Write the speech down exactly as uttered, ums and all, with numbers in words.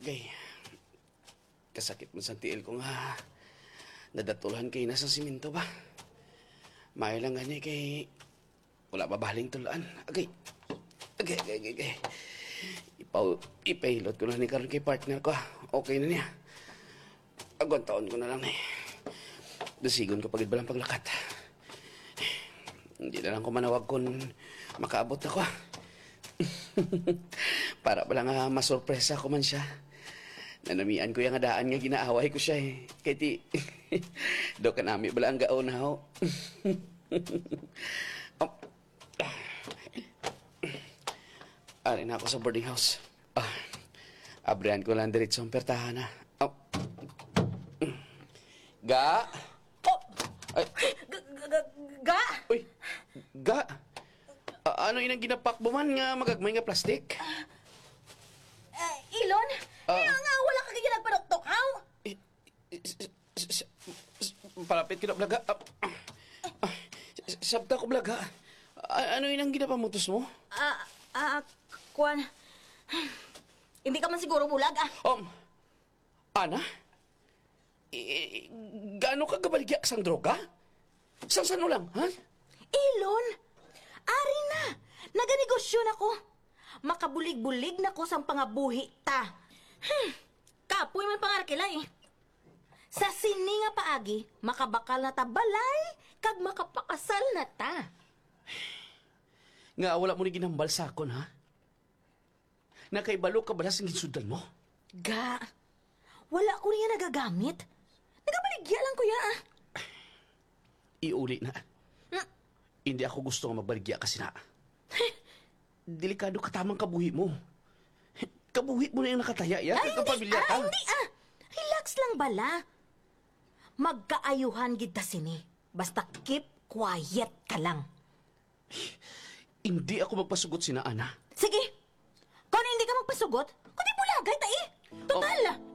Kay, kasakit mo sa tiil ko nga. Nadatulhan kay nasa siminto ba? May lang gani kay wala ba baling tulaan. Agay. Agay, agay, agay, agay. Ipaw, ipailot ko na ni karon kay partner ko. Okay na niya. Agwan taon ko na lang eh. Dasigon ko pagid balang paglakat. Hindi na lang ko manawag kung makaabot ako. Para pala nga masurpresa ko man siya. Nanamian ko yung adaan nga ginaaway ko siya eh. Kaya ti, do ka nami bala ang gaon na ho. um, Ari na ako sa boarding house. Ah, abrihan ko lang diretso ang pertahan na. Oh. Ga? Oh! Ay, Ga! uy, ga? Ah, ano inang ginapak mo man nga magagmay nga plastic? Eh, Ilon? Ah. Kaya nga wala ka kaya nagpadoktok, haw? Eh, eh, s- s- s- Palapit ka na, Blaga. Ah, ah, s- Sabta ko, Blaga. Ah, ano inang ginapamutos mo? Ah, ah, Kwan. Hindi ka man siguro bulag, ah. Um, Ana? Eh, gaano ka gabaligya sang droga? Sang sano lang, ha? Ilon, ari na. Naganegosyo na ko. Makabulig-bulig na ko sang pangabuhi ta. Hmm, kapoy man pangarakila eh. Sa sini nga paagi, makabakal na ta balay, kag makapakasal na ta. Nga wala mo ni ginambal sa akon, ha? Nakaibalo ka ba sa ginsudan mo? Ga, wala ko niya nagagamit. Nagabaligya lang kuya ah. Iuli na. Hmm. Hindi ako gusto nga magbaligya kasi na. Delikado ka tamang kabuhi mo. Kabuhi mo na yung nakataya, ya? Ay, hindi, Kapamilya ah, ka. hindi ah. Relax lang bala. Magkaayuhan gid ta sini. Basta keep quiet ka lang. Hindi ako magpasugot sina Ana. Sige. Kung hindi ka magpasugot, kundi bulagay ta eh. Total,